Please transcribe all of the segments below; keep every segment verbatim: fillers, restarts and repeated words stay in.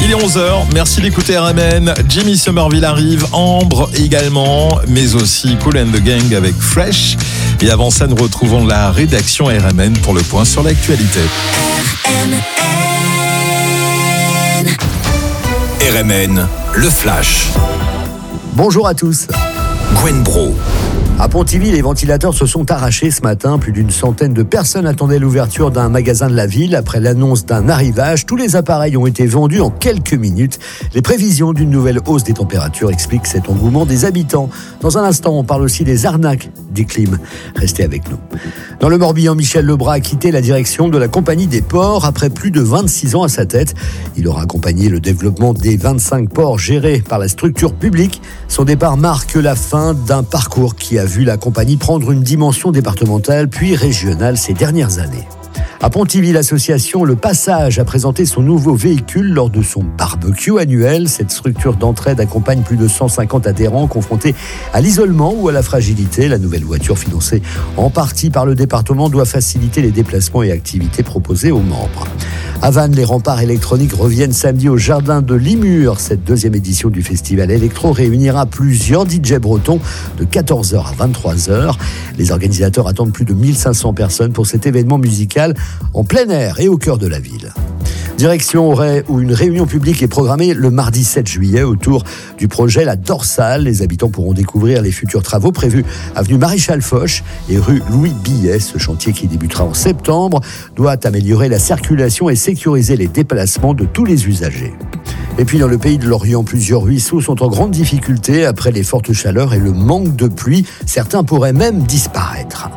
Il est onze heures, merci d'écouter R M N. Jimmy Somerville arrive, Ambre également, mais aussi Kool and the Gang avec Fresh. Et avant ça, nous retrouvons la rédaction R M N pour le point sur l'actualité. R M N. R M N, le Flash. Bonjour à tous. Gwen Bro. À Pontivy, les ventilateurs se sont arrachés ce matin. Plus d'une centaine de personnes attendaient l'ouverture d'un magasin de la ville. Après l'annonce d'un arrivage, tous les appareils ont été vendus en quelques minutes. Les prévisions d'une nouvelle hausse des températures expliquent cet engouement des habitants. Dans un instant, on parle aussi des arnaques des clims. Restez avec nous. Dans le Morbihan, Michel Lebras a quitté la direction de la Compagnie des ports après plus de vingt-six ans à sa tête. Il aura accompagné le développement des vingt-cinq ports gérés par la structure publique. Son départ marque la fin d'un parcours qui a vu la compagnie prendre une dimension départementale puis régionale ces dernières années. À Pontivy, l'association Le Passage a présenté son nouveau véhicule lors de son barbecue annuel. Cette structure d'entraide accompagne plus de cent cinquante adhérents confrontés à l'isolement ou à la fragilité. La nouvelle voiture, financée en partie par le département, doit faciliter les déplacements et activités proposées aux membres. À Vannes, les remparts électroniques reviennent samedi au jardin de Limur. Cette deuxième édition du festival électro réunira plusieurs D J bretons de quatorze heures à vingt-trois heures. Les organisateurs attendent plus de mille cinq cents personnes pour cet événement musical en plein air et au cœur de la ville. Direction Auray, où une réunion publique est programmée le mardi sept juillet autour du projet La Dorsale. Les habitants pourront découvrir les futurs travaux prévus avenue Maréchal Foch et rue Louis Billet. Ce chantier, qui débutera en septembre, doit améliorer la circulation et sécuriser les déplacements de tous les usagers. Et puis dans le pays de l'Orient, plusieurs ruisseaux sont en grande difficulté après les fortes chaleurs et le manque de pluie. Certains pourraient même disparaître.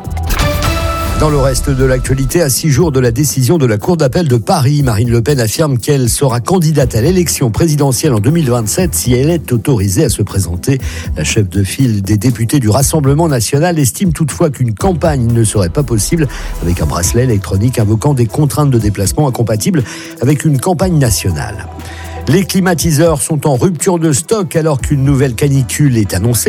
Dans le reste de l'actualité, à six jours de la décision de la Cour d'appel de Paris, Marine Le Pen affirme qu'elle sera candidate à l'élection présidentielle en deux mille vingt-sept si elle est autorisée à se présenter. La chef de file des députés du Rassemblement national estime toutefois qu'une campagne ne serait pas possible avec un bracelet électronique invoquant des contraintes de déplacement incompatibles avec une campagne nationale. Les climatiseurs sont en rupture de stock alors qu'une nouvelle canicule est annoncée.